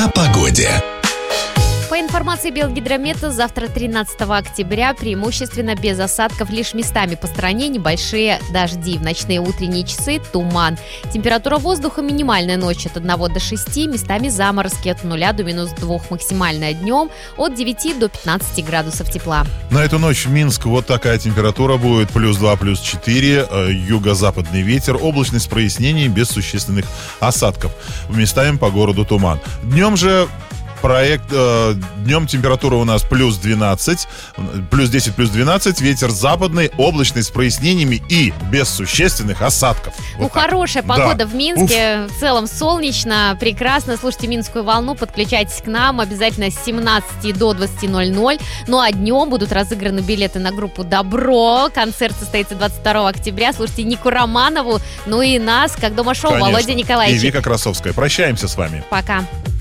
о погоде. По информации Белгидромета, завтра 13 октября преимущественно без осадков, лишь местами по стране небольшие дожди. В ночные и утренние часы туман. Температура воздуха минимальная ночью от 1 до 6, местами заморозки от 0 до -2, максимальная днем от 9 до 15 градусов тепла. На эту ночь в Минск вот такая температура будет: +2, +4, юго-западный ветер, облачность с прояснением без существенных осадков. Местами по городу туман. Днем же днем температура у нас +12, +10, +12, ветер западный, облачный с прояснениями и без существенных осадков. Вот хорошая погода в Минске, в целом солнечно, прекрасно. Слушайте «Минскую волну», подключайтесь к нам обязательно с 17 до 20:00. Ну а днем будут разыграны билеты на группу «Добро». Концерт состоится 22 октября. Слушайте Нику Романову, ну и нас, как дома шоу, Конечно. Володя Николаевич. И Вика Красовская. Прощаемся с вами. Пока.